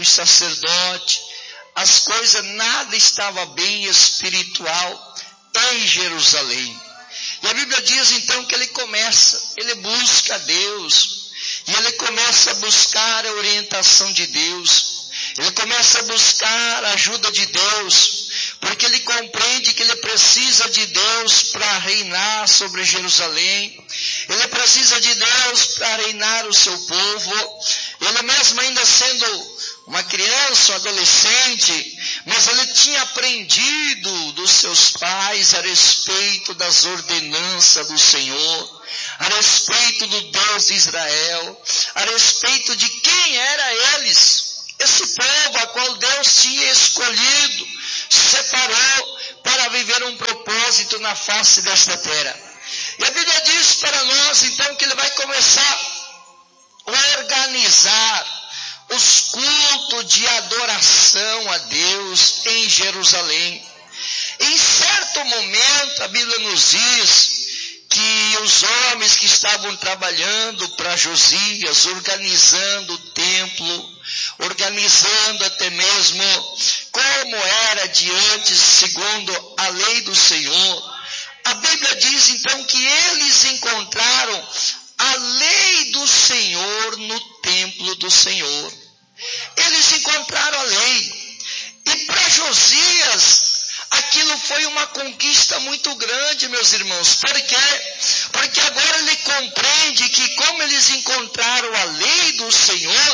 sacerdote, as coisas, nada estava bem espiritual em Jerusalém. E a Bíblia diz então que ele busca a Deus, e ele começa a buscar a orientação de Deus, ele começa a buscar a ajuda de Deus, porque ele compreende que ele precisa de Deus para reinar sobre Jerusalém, ele precisa de Deus para reinar o seu povo. Ele mesmo ainda sendo uma criança, um adolescente, mas ele tinha aprendido dos seus pais a respeito das ordenanças do Senhor, a respeito do Deus de Israel, a respeito de quem era esse povo a qual Deus tinha escolhido, separou para viver um propósito na face desta terra. E a Bíblia diz para nós então que ele vai começar a organizar os cultos de adoração a Deus em Jerusalém. Em certo momento, a Bíblia nos diz que os homens que estavam trabalhando para Josias, organizando o templo, organizando até mesmo como era de antes, segundo a lei do Senhor, a Bíblia diz então que eles encontraram a lei do Senhor no templo do Senhor. Eles encontraram a lei. E para Josias, aquilo foi uma conquista muito grande, meus irmãos. Por quê? Porque agora ele compreende que como eles encontraram a lei do Senhor,